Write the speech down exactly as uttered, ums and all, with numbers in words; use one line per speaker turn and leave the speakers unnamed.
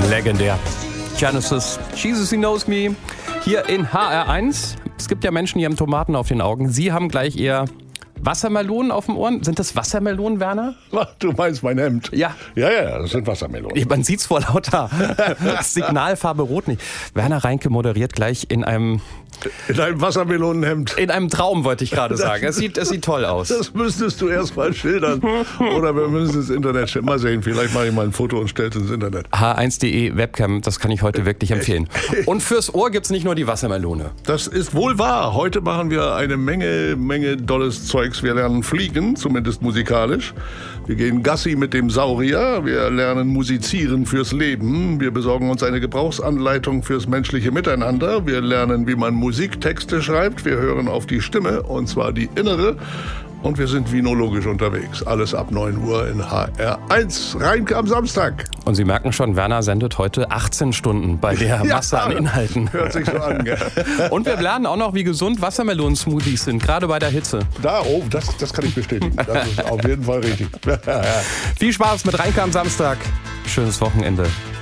Legendär. Genesis, Jesus He Knows Me, hier in H R eins. Es gibt ja Menschen, die haben Tomaten auf den Augen. Sie haben gleich eher Wassermelonen auf dem Ohren. Sind das Wassermelonen, Werner?
Du meinst mein Hemd?
Ja.
Ja, ja, das sind Wassermelonen.
Man sieht's vor lauter Signalfarbe rot nicht. Werner Reinke moderiert gleich in einem...
In einem Wassermelonenhemd.
In einem Traum, wollte ich gerade sagen. Es sieht, es sieht toll aus.
Das müsstest du erst mal schildern. Oder wir müssen es ins Internet stellen. Mal sehen, vielleicht mache ich mal ein Foto und stelle es ins Internet.
H eins punkt de Webcam, das kann ich heute wirklich empfehlen. Und fürs Ohr gibt's nicht nur die Wassermelone.
Das ist wohl wahr. Heute machen wir eine Menge, Menge dolles Zeugs. Wir lernen fliegen, zumindest musikalisch. Wir gehen Gassi mit dem Saurier. Wir lernen musizieren fürs Leben. Wir besorgen uns eine Gebrauchsanleitung fürs menschliche Miteinander. Wir lernen, wie man Musiktexte schreibt. Wir hören auf die Stimme, und zwar die innere. Und wir sind vinologisch unterwegs. Alles ab neun Uhr in H R eins. Reinke am Samstag.
Und Sie merken schon, Werner sendet heute achtzehn Stunden bei der Masse an Inhalten.
Hört sich so an, gell?
Und wir lernen auch noch, wie gesund Wassermelonen-Smoothies sind, gerade bei der Hitze.
Da, oh, das, das kann ich bestätigen. Das ist auf jeden Fall richtig.
Viel Spaß mit Reinke am Samstag. Schönes Wochenende.